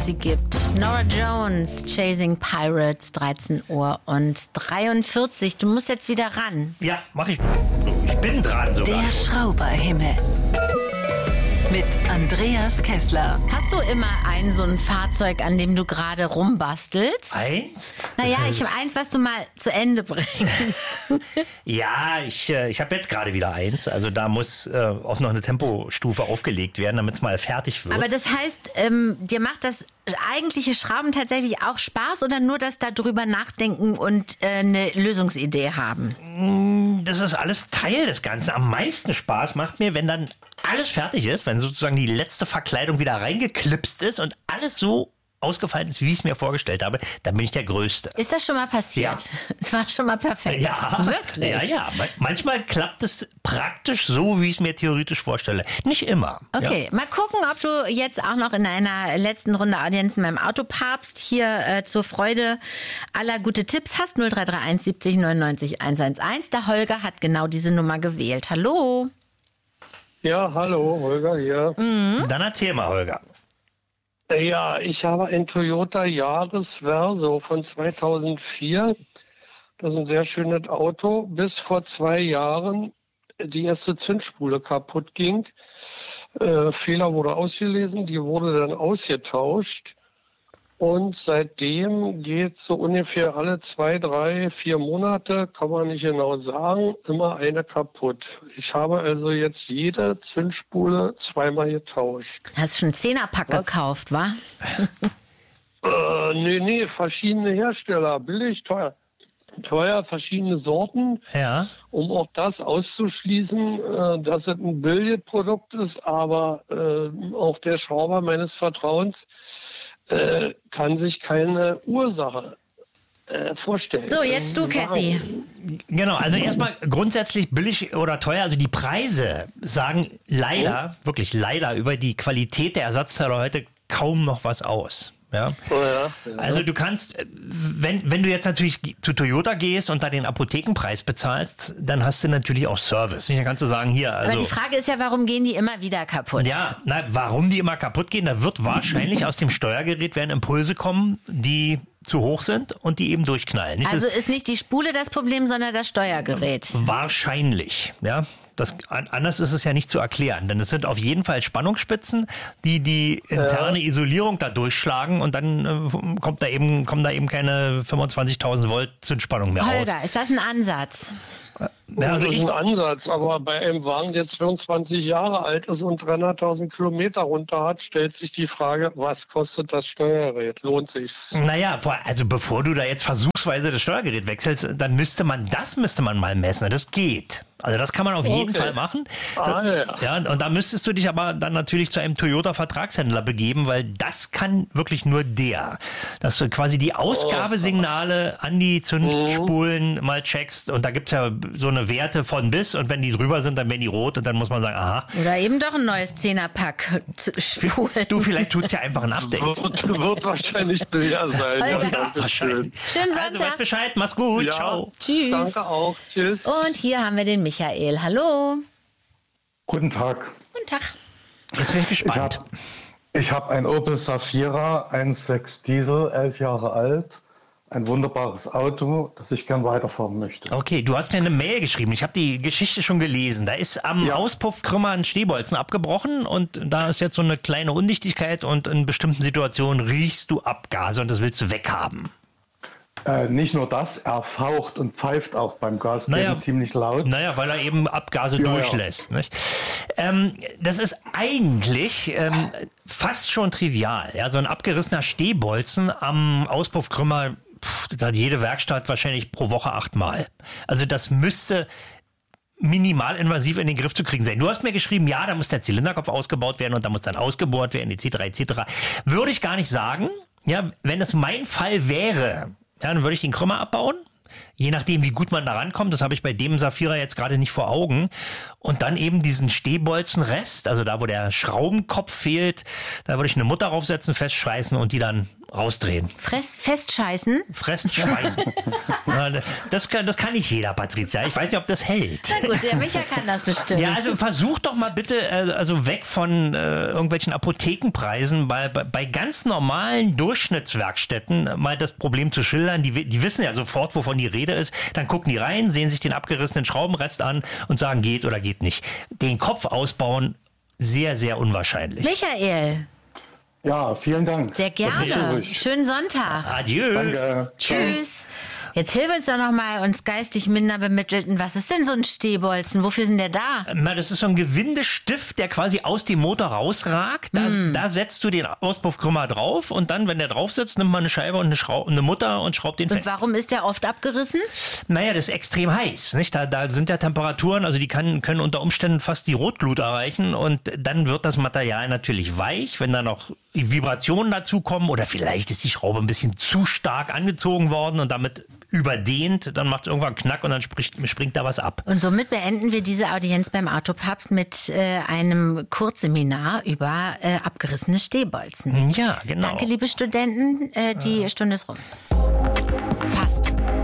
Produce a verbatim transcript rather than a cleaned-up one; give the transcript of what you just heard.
es sie gibt. Nora Jones, Chasing Pirates, dreizehn Uhr und dreiundvierzig. Du musst jetzt wieder ran. Ja, mach ich. Ich bin dran sogar. Der Schrauberhimmel. Mit Andreas Kessler. Hast du immer ein so ein Fahrzeug, an dem du gerade rumbastelst? Eins? Naja, ich habe eins, was du mal zu Ende bringst. Ja, ich, äh, ich habe jetzt gerade wieder eins. Also da muss äh, auch noch eine Tempostufe aufgelegt werden, damit es mal fertig wird. Aber das heißt, ähm, dir macht das eigentliche Schrauben tatsächlich auch Spaß oder nur das da drüber nachdenken und äh, eine Lösungsidee haben? Das ist alles Teil des Ganzen. Am meisten Spaß macht mir, wenn dann alles fertig ist, wenn sozusagen die letzte Verkleidung wieder reingeklipst ist und alles so ausgefallen ist, wie ich es mir vorgestellt habe, dann bin ich der Größte. Ist das schon mal passiert? Ja. Es war schon mal perfekt. Ja, wirklich. Ja, ja. Manchmal klappt es praktisch so, wie ich es mir theoretisch vorstelle. Nicht immer. Okay, ja. Mal gucken, ob du jetzt auch noch in einer letzten Runde Audienz in meinem Autopapst hier äh, zur Freude aller gute Tipps hast. null drei drei eins siebzig neunundneunzig hundertelf. Der Holger hat genau diese Nummer gewählt. Hallo. Ja, hallo, Holger hier. Mhm. Dann erzähl mal, Holger. Ja, ich habe ein Toyota Yaris Verso von zweitausendvier. Das ist ein sehr schönes Auto. Bis vor zwei Jahren die erste Zündspule kaputt ging. Äh, Fehler wurde ausgelesen, die wurde dann ausgetauscht. Und seitdem geht so ungefähr alle zwei, drei, vier Monate, kann man nicht genau sagen, immer eine kaputt. Ich habe also jetzt jede Zündspule zweimal getauscht. Hast du schon einen Zehnerpack Was? gekauft, wa? Äh, nee, nee, verschiedene Hersteller, billig, teuer. Teuer, verschiedene Sorten, Ja. um auch das auszuschließen, äh, dass es ein Billigprodukt ist, aber äh, auch der Schrauber meines Vertrauens äh, kann sich keine Ursache äh, vorstellen. So, jetzt du, Cassie. Genau, also erstmal grundsätzlich billig oder teuer. Also die Preise sagen leider, Oh. wirklich leider über die Qualität der Ersatzteile heute kaum noch was aus. Ja. Oh ja, ja. Also du kannst, wenn, wenn du jetzt natürlich zu Toyota gehst und da den Apothekenpreis bezahlst, dann hast du natürlich auch Service. Dann kannst du sagen, hier, also... Aber die Frage ist ja, warum gehen die immer wieder kaputt? Ja, na, warum die immer kaputt gehen, da wird wahrscheinlich aus dem Steuergerät werden Impulse kommen, die zu hoch sind und die eben durchknallen. Nicht Also das, ist nicht die Spule das Problem, sondern das Steuergerät. wahrscheinlich, ja. Das, anders ist es ja nicht zu erklären, denn es sind auf jeden Fall Spannungsspitzen, die die interne ja. Isolierung da durchschlagen und dann äh, kommt da eben, kommen da eben keine fünfundzwanzigtausend Volt Zündspannung mehr Holger, raus. ist das ein Ansatz? Ja, also das ist ich, ein Ansatz, aber bei einem Wagen, der zweiundzwanzig Jahre alt ist und dreihunderttausend Kilometer runter hat, stellt sich die Frage, was kostet das Steuergerät? Lohnt sich's? naja, also bevor du da jetzt versuchsweise das Steuergerät wechselst, dann müsste man, das müsste man mal messen. Das geht. Also das kann man auf jeden Okay. Fall machen. Ah, Da- ja. ja, und da müsstest du dich aber dann natürlich zu einem Toyota-Vertragshändler begeben, weil das kann wirklich nur der. Dass du quasi die Ausgabesignale an die Zündspulen mal checkst und da gibt es ja so eine Werte von bis und wenn die drüber sind, dann werden die rot und dann muss man sagen, aha. Oder eben doch ein neues Zehnerpack Spulen. Du, vielleicht tut es ja einfach ein Update. Wird, wird wahrscheinlich billiger sein. Holger. Ja, Ja, danke wahrscheinlich. Schönen Sonntag. Also, weißt Bescheid, mach's gut, Ja. ciao. Tschüss. Danke auch. Tschüss. Und hier haben wir den Michael. Hallo. Guten Tag. Guten Tag. Jetzt bin ich Ich gespannt. habe ich hab ein Opel Safira eins Komma sechs Diesel, elf Jahre alt. Ein wunderbares Auto, das ich gern weiterfahren möchte. Okay, du hast mir eine Mail geschrieben. Ich habe die Geschichte schon gelesen. Da ist am Ja. Auspuffkrümmer ein Stehbolzen abgebrochen und da ist jetzt so eine kleine Undichtigkeit und in bestimmten Situationen riechst du Abgase und das willst du weghaben. Äh, nicht nur das, er faucht und pfeift auch beim Gasgeben Naja. ziemlich laut. Naja, weil er eben Abgase Ja, durchlässt. Nicht? Ähm, das ist eigentlich ähm, fast schon trivial. Ja? So ein abgerissener Stehbolzen am Auspuffkrümmer, pff, das hat jede Werkstatt wahrscheinlich pro Woche achtmal. Also das müsste minimalinvasiv in den Griff zu kriegen sein. Du hast mir geschrieben, ja, da muss der Zylinderkopf ausgebaut werden und da muss dann ausgebohrt werden, et cetera et cetera. Würde ich gar nicht sagen. Ja, wenn es mein Fall wäre, ja, dann würde ich den Krümmer abbauen. Je nachdem, wie gut man da rankommt, das habe ich bei dem Safira jetzt gerade nicht vor Augen. Und dann eben diesen Stehbolzenrest, also da, wo der Schraubenkopf fehlt, da würde ich eine Mutter draufsetzen, festschweißen und die dann rausdrehen. Fress, festscheißen? Fressen, schmeißen. Ja, das, kann, das kann nicht jeder, Patricia. Ich weiß nicht, ob das hält. Na gut, der Micha kann das bestimmt. Ja, also versuch doch mal bitte, äh, also weg von äh, irgendwelchen Apothekenpreisen, bei, bei, bei ganz normalen Durchschnittswerkstätten mal das Problem zu schildern. Die, die wissen ja sofort, wovon die Rede ist. Dann gucken die rein, sehen sich den abgerissenen Schraubenrest an und sagen, geht oder geht nicht. Den Kopf ausbauen, sehr, sehr unwahrscheinlich. Michael. Ja, vielen Dank. Sehr gerne. Schönen Sonntag. Adieu. Danke. Tschüss. Jetzt hilf uns doch noch mal, uns geistig minder Bemittelten. Was ist denn so ein Stehbolzen? Wofür sind der da? Na, das ist so ein Gewindestift, der quasi aus dem Motor rausragt. Da, mm. da setzt du den Auspuffkrümmer drauf und dann, wenn der drauf sitzt, nimmt man eine Scheibe und eine, Schrau- eine Mutter und schraubt den und fest. Und warum ist der oft abgerissen? Naja, das ist extrem heiß. Nicht? Da, da sind ja Temperaturen, also die kann, können unter Umständen fast die Rotglut erreichen und dann wird das Material natürlich weich, wenn da noch Vibrationen dazukommen oder vielleicht ist die Schraube ein bisschen zu stark angezogen worden und damit überdehnt, dann macht es irgendwann Knack und dann springt, springt da was ab. Und somit beenden wir diese Audienz beim Autopapst mit äh, einem Kurzseminar über äh, abgerissene Stehbolzen. Ja, genau. Danke, liebe Studenten, äh, die ja. Stunde ist rum.